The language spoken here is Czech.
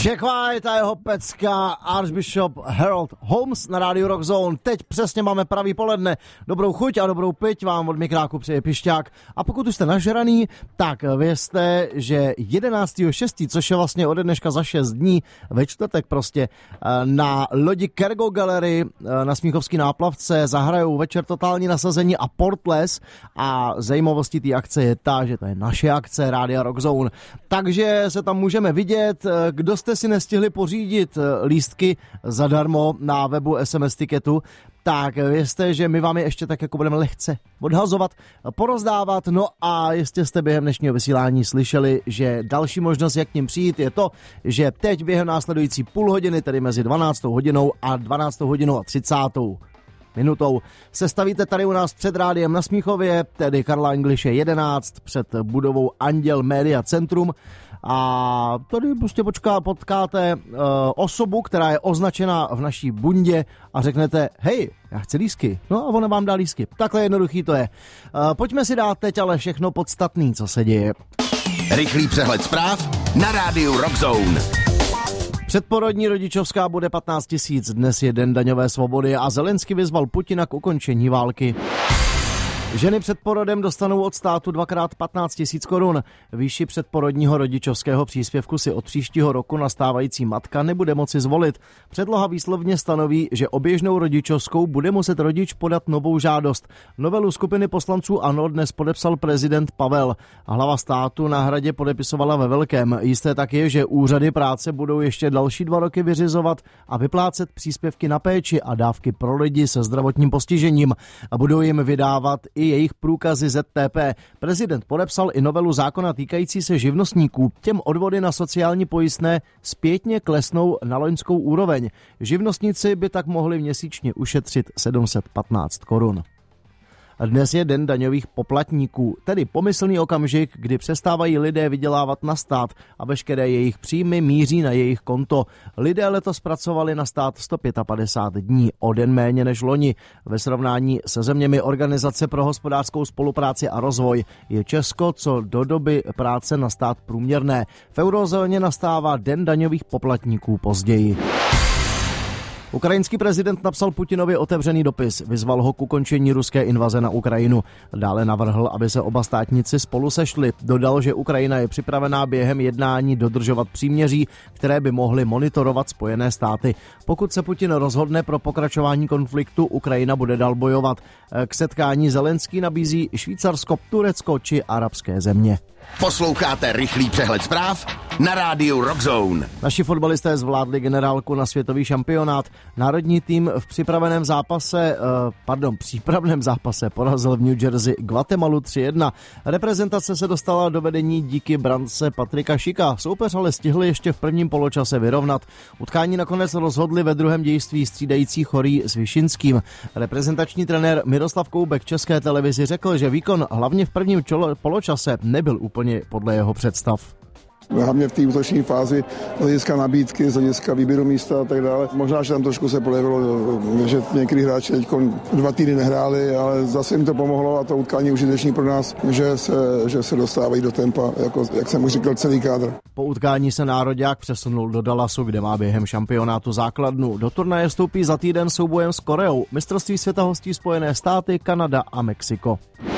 Jack White a jeho pecka Archbishop Harold Holmes na rádiu Rock Zone. Teď přesně máme pravý poledne. Dobrou chuť a dobrou piť vám od mikráku přeje Pišťák. A pokud už jste nažraný, tak vězte, že 11.6., což je vlastně ode dneška za 6 dní, ve čtvrtek prostě, na lodi Cargo Gallery na Smíchovský náplavce zahrajou večer Totální nasazení a Portless. A zajímavostí té akce je ta, že to je naše akce Rádia Rock Zone. Takže se tam můžeme vidět. Kdo jste si nestihli pořídit lístky zadarmo na webu SMS Ticketu, tak vězte, že my vám je ještě tak jako budeme lehce odhazovat, porozdávat. No a jestli jste během dnešního vysílání slyšeli, že další možnost, jak k ním přijít, je to, že teď během následující půl hodiny, tedy mezi 12. hodinou a 12. hodinou a 30. minutou, se stavíte tady u nás před rádiem na Smíchově, tedy Karla Engliše 11, před budovou Anděl Media Centrum. A tady prostě potkáte osobu, která je označena v naší bundě a řeknete, hej, já chci lístky. No a ona vám dá lístky. Takhle jednoduchý to je. Pojďme si dát teď ale všechno podstatný, co se děje. Rychlý přehled zpráv na rádiu Rock Zone. Předporodní rodičovská bude 15 000, dnes je den daňové svobody a Zelensky vyzval Putina k ukončení války. Ženy před porodem dostanou od státu 2x 15 000 korun. Výši předporodního rodičovského příspěvku si od příštího roku nastávající matka nebude moci zvolit. Předloha výslovně stanoví, že o běžnou rodičovskou bude muset rodič podat novou žádost. Novelu skupiny poslanců ANO dnes podepsal prezident Pavel. Hlava státu na Hradě podepisovala ve velkém. Jisté tak je, že úřady práce budou ještě další 2 roky vyřizovat a vyplácet příspěvky na péči a dávky pro lidi se zdravotním postižením. A budou jim vydávat i jejich průkazy ZTP. Prezident podepsal i novelu zákona týkající se živnostníků. Těm odvody na sociální pojistné zpětně klesnou na loňskou úroveň. Živnostníci by tak mohli měsíčně ušetřit 715 korun. Dnes je den daňových poplatníků, tedy pomyslný okamžik, kdy přestávají lidé vydělávat na stát a veškeré jejich příjmy míří na jejich konto. Lidé letos pracovali na stát 155 dní, o den méně než loni. Ve srovnání se zeměmi Organizace pro hospodářskou spolupráci a rozvoj je Česko co do doby práce na stát průměrné. V eurozóně nastává den daňových poplatníků později. Ukrajinský prezident napsal Putinovi otevřený dopis, vyzval ho k ukončení ruské invaze na Ukrajinu. Dále navrhl, aby se oba státníci spolu sešli. Dodal, že Ukrajina je připravená během jednání dodržovat příměří, které by mohly monitorovat Spojené státy. Pokud se Putin rozhodne pro pokračování konfliktu, Ukrajina bude dál bojovat. K setkání Zelenský nabízí Švýcarsko, Turecko či arabské země. Posloucháte rychlý přehled zpráv na rádiu Rock Zone. Naši fotbalisté zvládli generálku na světový šampionát. Národní tým v přípravném zápase porazil v New Jersey Guatemalu 3-1. Reprezentace se dostala do vedení díky brance Patrika Šika. Soupeř ale stihli ještě v prvním poločase vyrovnat. Utkání nakonec rozhodli ve druhém dějství střídající Chorý s Vyšinským. Reprezentační trenér Miroslav Koubek České televizi řekl, že výkon hlavně v prvním poločase nebyl úplně podle jeho představ. Hlavně v té útoční fázi z hlediska nabídky, z hlediska výběru místa a tak dále. Možná, že tam trošku se projevilo, že některý hráči teď 2 týdny nehráli, ale zase jim to pomohlo a to utkání užitečný pro nás, že se dostávají do tempa, jako, jak jsem už říkal, celý kádr. Po utkání se nároďák přesunul do Dallasu, kde má během šampionátu základnu. Do turnaje vstoupí za týden soubojem s Koreou. Mistrovství světa hostí Spojené státy, Kanada a Mexiko.